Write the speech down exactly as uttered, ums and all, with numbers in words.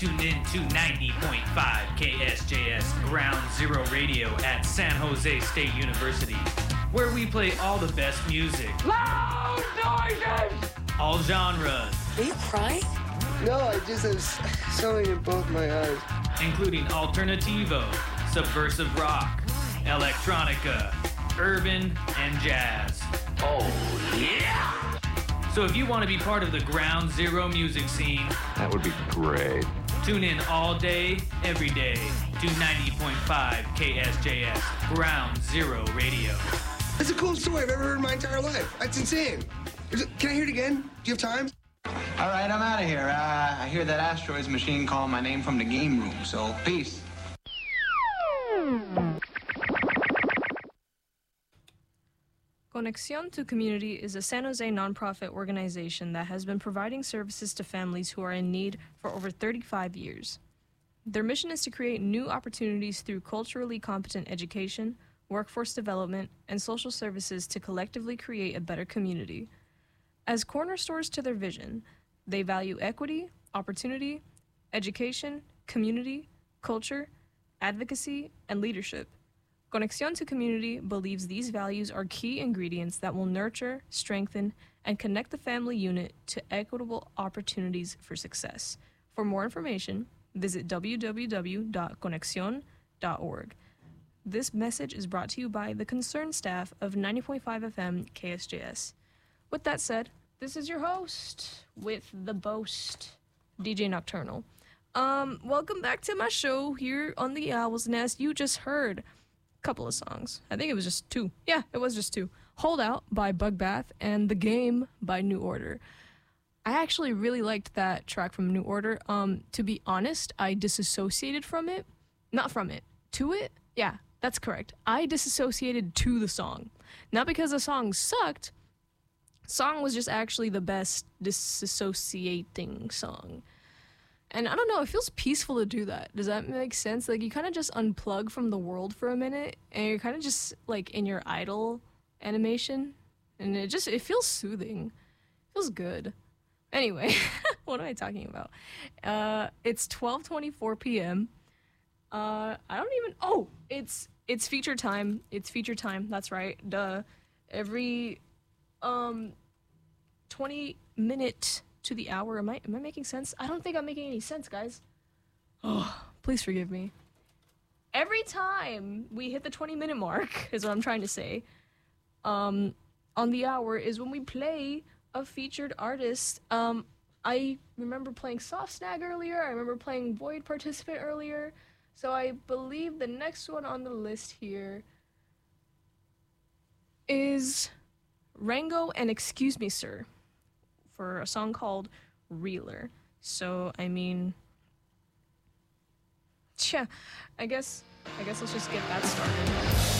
Tune in to ninety point five K S J S Ground Zero Radio at San Jose State University, where we play all the best music. Loud noises! All genres. Are you crying? No, I just have something in both my eyes. Including alternativo, subversive rock, electronica, urban, and jazz. Oh, yeah! So if you want to be part of the Ground Zero music scene, that would be great. Tune in all day, every day to ninety point five K S J S Ground Zero Radio. That's the coolest story I've ever heard in my entire life. That's insane. Is it, can I hear it again? Do you have time? All right, I'm out of here. Uh, I hear that asteroids machine calling my name from the game room, so peace. Conexión to Community is a San Jose nonprofit organization that has been providing services to families who are in need for over thirty-five years. Their mission is to create new opportunities through culturally competent education, workforce development, and social services to collectively create a better community. As cornerstones to their vision, they value equity, opportunity, education, community, culture, advocacy, and leadership. Conexión to Community believes these values are key ingredients that will nurture, strengthen, and connect the family unit to equitable opportunities for success. For more information, visit w w w dot conexion dot org. This message is brought to you by the concerned staff of ninety point five F M K S J S. With that said, this is your host with the boast, D J Nocturnal. Um, welcome back to my show here on the Owl's Nest. You just heard couple of songs. I think it was just two. Yeah, it was just two. Hold Out by Bugbath and The Game by New Order. I actually really liked that track from New Order. Um, to be honest, I disassociated from it. Not from it. To it? Yeah, that's correct. I disassociated to the song. Not because the song sucked. Song was just actually the best disassociating song. And I don't know, it feels peaceful to do that. Does that make sense? Like, you kind of just unplug from the world for a minute, and you're kind of just, like, in your idle animation. And it just, it feels soothing. It feels good. Anyway, what am I talking about? Uh, it's twelve twenty-four p.m. Uh, I don't even, oh, it's, it's feature time. It's feature time, that's right. Duh. Every, um, twenty minute to the hour. Am I am I making sense? I don't think I'm making any sense, guys. Oh, please forgive me. Every time we hit the twenty minute mark, is what I'm trying to say, um, on the hour is when we play a featured artist. Um, I remember playing Soft Snag earlier. I remember playing Void Participant earlier. So I believe the next one on the list here is Rango and Excuse Me, Sir, for a song called Reeler. So, I mean, yeah, I guess, I guess let's just get that started.